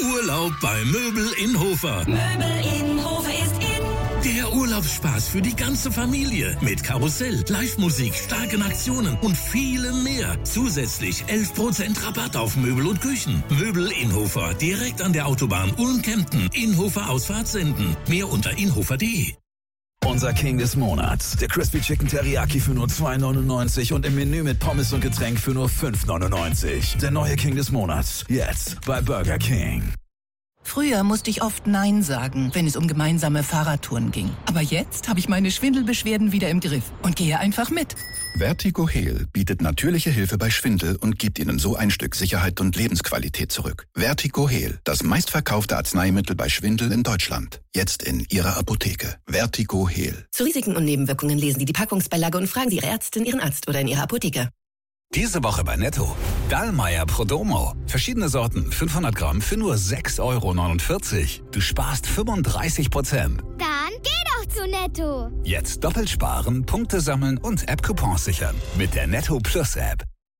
Urlaub bei Möbel in Hofer. Möbel in Hofer ist in. Der Urlaubsspaß für die ganze Familie. Mit Karussell, Live-Musik, starken Aktionen und vielem mehr. Zusätzlich 11% Rabatt auf Möbel und Küchen. Möbel in Hofer, direkt an der Autobahn Ulm-Kempten. In Hofer Ausfahrt senden. Mehr unter inhofer.de. Unser King des Monats. Der Crispy Chicken Teriyaki für nur 2,99 und im Menü mit Pommes und Getränk für nur 5,99. Der neue King des Monats. Jetzt bei Burger King. Früher musste ich oft Nein sagen, wenn es um gemeinsame Fahrradtouren ging. Aber jetzt habe ich meine Schwindelbeschwerden wieder im Griff und gehe einfach mit. Vertigo Heal bietet natürliche Hilfe bei Schwindel und gibt Ihnen so ein Stück Sicherheit und Lebensqualität zurück. Vertigo Heal, das meistverkaufte Arzneimittel bei Schwindel in Deutschland. Jetzt in Ihrer Apotheke. Vertigo Heal. Zu Risiken und Nebenwirkungen lesen Sie die Packungsbeilage und fragen Sie Ihre Ärztin, Ihren Arzt oder in Ihrer Apotheke. Diese Woche bei Netto. Dallmayr Prodomo. Verschiedene Sorten, 500 Gramm für nur 6,49 €. Du sparst 35%. Dann geh doch zu Netto. Jetzt doppelt sparen, Punkte sammeln und App-Coupons sichern. Mit der Netto Plus App.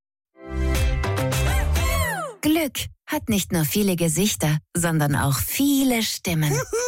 Glück hat nicht nur viele Gesichter, sondern auch viele Stimmen.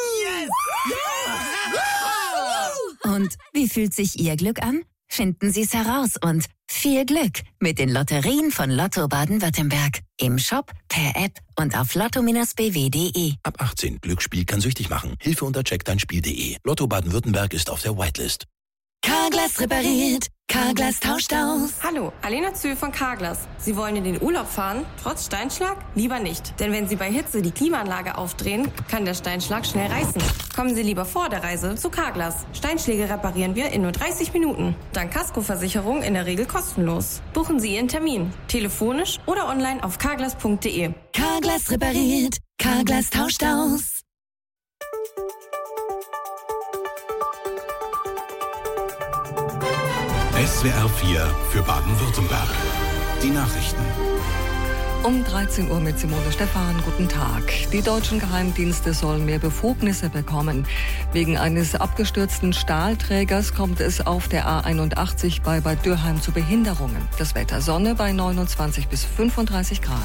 Und wie fühlt sich Ihr Glück an? Finden Sie es heraus und viel Glück mit den Lotterien von Lotto Baden-Württemberg. Im Shop, per App und auf lotto-bw.de. Ab 18. Glücksspiel kann süchtig machen. Hilfe unter checkdeinspiel.de. Lotto Baden-Württemberg ist auf der Whitelist. Carglass repariert. Carglass tauscht aus. Hallo, Alena Zühl von Carglass. Sie wollen in den Urlaub fahren, trotz Steinschlag? Lieber nicht. Denn wenn Sie bei Hitze die Klimaanlage aufdrehen, kann der Steinschlag schnell reißen. Kommen Sie lieber vor der Reise zu Carglass. Steinschläge reparieren wir in nur 30 Minuten. Dank Kaskoversicherung in der Regel kostenlos. Buchen Sie Ihren Termin. Telefonisch oder online auf carglass.de. Carglass repariert. Carglass tauscht aus. SWR 4 für Baden-Württemberg. Die Nachrichten. Um 13 Uhr mit Simone Stephan. Guten Tag. Die deutschen Geheimdienste sollen mehr Befugnisse bekommen. Wegen eines abgestürzten Stahlträgers kommt es auf der A81 bei Bad Dürheim zu Behinderungen. Das Wetter Sonne bei 29 bis 35 Grad.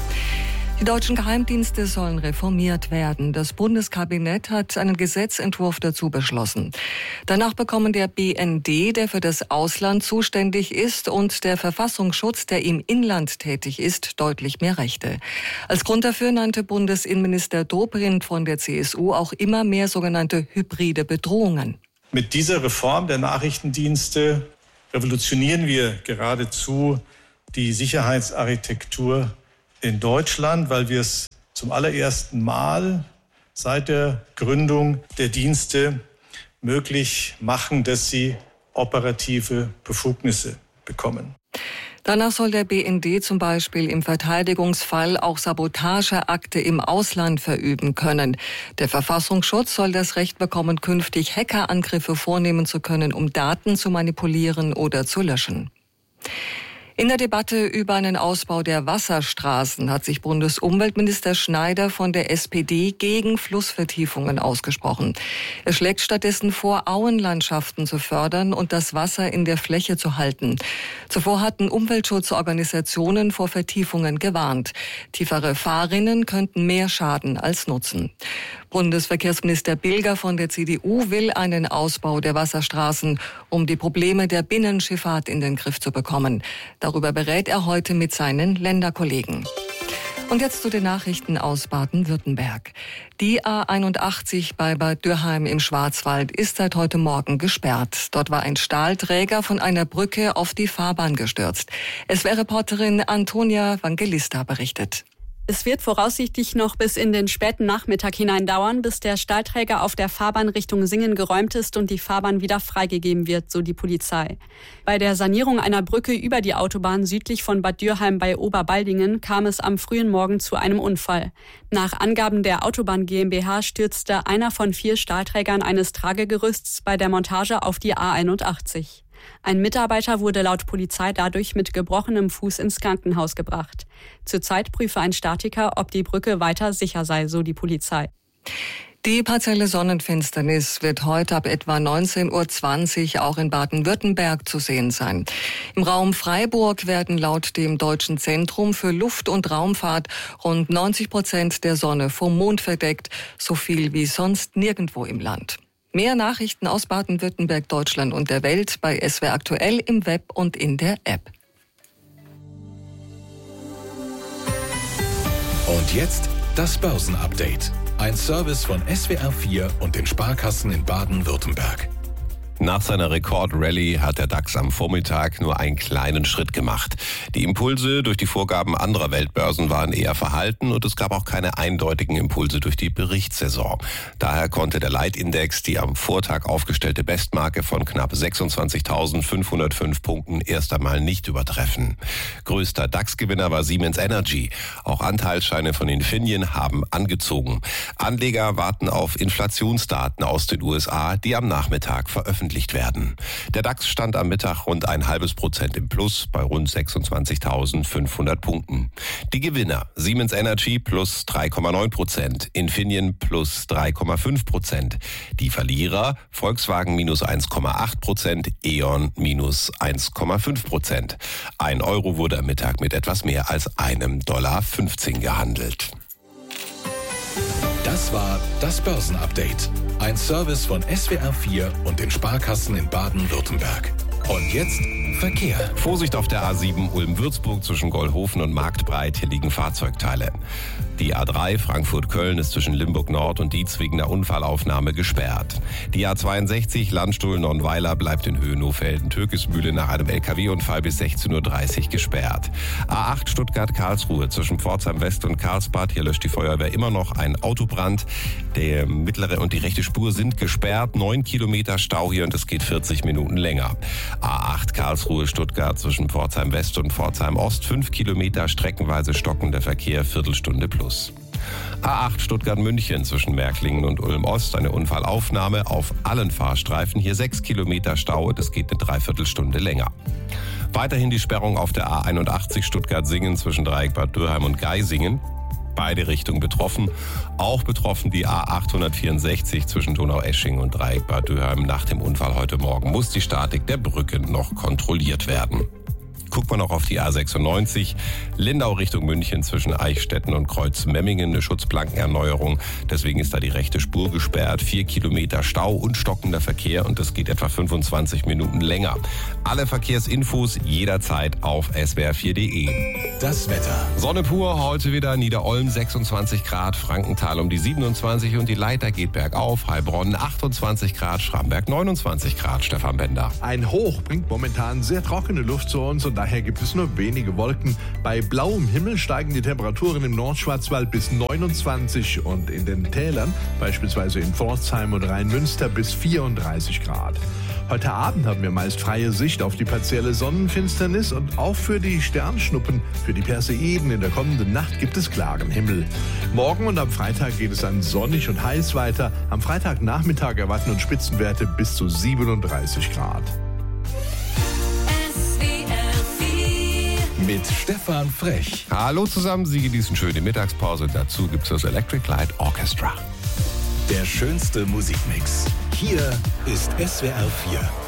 Die deutschen Geheimdienste sollen reformiert werden. Das Bundeskabinett hat einen Gesetzentwurf dazu beschlossen. Danach bekommen der BND, der für das Ausland zuständig ist, und der Verfassungsschutz, der im Inland tätig ist, deutlich mehr Rechte. Als Grund dafür nannte Bundesinnenminister Dobrindt von der CSU auch immer mehr sogenannte hybride Bedrohungen. Mit dieser Reform der Nachrichtendienste revolutionieren wir geradezu die Sicherheitsarchitektur in Deutschland, weil wir es zum allerersten Mal seit der Gründung der Dienste möglich machen, dass sie operative Befugnisse bekommen. Danach soll der BND zum Beispiel im Verteidigungsfall auch Sabotageakte im Ausland verüben können. Der Verfassungsschutz soll das Recht bekommen, künftig Hackerangriffe vornehmen zu können, um Daten zu manipulieren oder zu löschen. In der Debatte über einen Ausbau der Wasserstraßen hat sich Bundesumweltminister Schneider von der SPD gegen Flussvertiefungen ausgesprochen. Er schlägt stattdessen vor, Auenlandschaften zu fördern und das Wasser in der Fläche zu halten. Zuvor hatten Umweltschutzorganisationen vor Vertiefungen gewarnt. Tiefere Fahrrinnen könnten mehr schaden als nutzen. Bundesverkehrsminister Bilger von der CDU will einen Ausbau der Wasserstraßen, um die Probleme der Binnenschifffahrt in den Griff zu bekommen. Darüber berät er heute mit seinen Länderkollegen. Und jetzt zu den Nachrichten aus Baden-Württemberg. Die A81 bei Bad Dürheim im Schwarzwald ist seit heute Morgen gesperrt. Dort war ein Stahlträger von einer Brücke auf die Fahrbahn gestürzt. SWR-Reporterin Antonia Vangelista berichtet. Es wird voraussichtlich noch bis in den späten Nachmittag hinein dauern, bis der Stahlträger auf der Fahrbahn Richtung Singen geräumt ist und die Fahrbahn wieder freigegeben wird, so die Polizei. Bei der Sanierung einer Brücke über die Autobahn südlich von Bad Dürheim bei Oberbaldingen kam es am frühen Morgen zu einem Unfall. Nach Angaben der Autobahn GmbH stürzte einer von 4 Stahlträgern eines Tragegerüsts bei der Montage auf die A81. Ein Mitarbeiter wurde laut Polizei dadurch mit gebrochenem Fuß ins Krankenhaus gebracht. Zurzeit prüfe ein Statiker, ob die Brücke weiter sicher sei, so die Polizei. Die partielle Sonnenfinsternis wird heute ab etwa 19:20 Uhr auch in Baden-Württemberg zu sehen sein. Im Raum Freiburg werden laut dem Deutschen Zentrum für Luft- und Raumfahrt rund 90% der Sonne vom Mond verdeckt, so viel wie sonst nirgendwo im Land. Mehr Nachrichten aus Baden-Württemberg, Deutschland und der Welt bei SWR Aktuell im Web und in der App. Und jetzt das Börsenupdate. Ein Service von SWR4 und den Sparkassen in Baden-Württemberg. Nach seiner Rekord-Rallye hat der DAX am Vormittag nur einen kleinen Schritt gemacht. Die Impulse durch die Vorgaben anderer Weltbörsen waren eher verhalten und es gab auch keine eindeutigen Impulse durch die Berichtssaison. Daher konnte der Leitindex die am Vortag aufgestellte Bestmarke von knapp 26.505 Punkten erst einmal nicht übertreffen. Größter DAX-Gewinner war Siemens Energy. Auch Anteilsscheine von Infineon haben angezogen. Anleger warten auf Inflationsdaten aus den USA, die am Nachmittag veröffentlicht werden. Der DAX stand am Mittag rund 0,5% im Plus bei rund 26.500 Punkten. Die Gewinner: Siemens Energy plus 3,9%, Infineon plus 3,5%. Die Verlierer: Volkswagen minus 1,8%, E.ON minus 1,5%. 1 Euro wurde am Mittag mit etwas mehr als $1,15 gehandelt. Das war das Börsenupdate. Ein Service von SWR4 und den Sparkassen in Baden-Württemberg. Und jetzt Verkehr. Vorsicht auf der A7 Ulm-Würzburg zwischen Gollhofen und Marktbreit. Hier liegen Fahrzeugteile. Die A3 Frankfurt-Köln ist zwischen Limburg-Nord und Dietz wegen der Unfallaufnahme gesperrt. Die A62 Landstuhl-Nonnweiler bleibt in Höhenhof-Felden-Türkismühle nach einem LKW-Unfall bis 16:30 Uhr gesperrt. A8 Stuttgart-Karlsruhe zwischen Pforzheim West und Karlsbad. Hier löscht die Feuerwehr immer noch einen Autobrand. Der mittlere und die rechte Spur sind gesperrt. 9 Kilometer Stau hier und es geht 40 Minuten länger. A8 Karlsruhe-Stuttgart zwischen Pforzheim West und Pforzheim Ost. 5 Kilometer streckenweise stockender Verkehr, Viertelstunde plus. A8 Stuttgart-München zwischen Märklingen und Ulm-Ost. Eine Unfallaufnahme auf allen Fahrstreifen. Hier 6 Kilometer Stau und es geht eine Dreiviertelstunde länger. Weiterhin die Sperrung auf der A81 Stuttgart-Singen zwischen Dreieck Bad Dürheim und Geisingen. Beide Richtungen betroffen. Auch betroffen die A864 zwischen Donaueschingen und Dreieck Bad Dürheim. Nach dem Unfall heute Morgen muss die Statik der Brücke noch kontrolliert werden. Guckt man noch auf die A96, Lindau Richtung München zwischen Eichstätten und Kreuzmemmingen, eine Schutzplankenerneuerung. Deswegen ist da die rechte Spur gesperrt. 4 Kilometer Stau und stockender Verkehr und das geht etwa 25 Minuten länger. Alle Verkehrsinfos jederzeit auf swr4.de. Das Wetter. Sonne pur, heute wieder Niederolm 26 Grad, Frankenthal um die 27 und die Leiter geht bergauf, Heilbronn 28 Grad, Schramberg 29 Grad, Stefan Bender. Ein Hoch bringt momentan sehr trockene Luft zu uns und daher gibt es nur wenige Wolken. Bei blauem Himmel steigen die Temperaturen im Nordschwarzwald bis 29 und in den Tälern, beispielsweise in Pforzheim und Rheinmünster, bis 34 Grad. Heute Abend haben wir meist freie Sicht auf die partielle Sonnenfinsternis und auch für die Sternschnuppen, für die Perseiden in der kommenden Nacht gibt es klaren Himmel. Morgen und am Freitag geht es dann sonnig und heiß weiter. Am Freitagnachmittag erwarten uns Spitzenwerte bis zu 37 Grad. Mit Stefan Frech. Hallo zusammen, Sie genießen schöne Mittagspause. Dazu gibt es das Electric Light Orchestra. Der schönste Musikmix. Hier ist SWR4.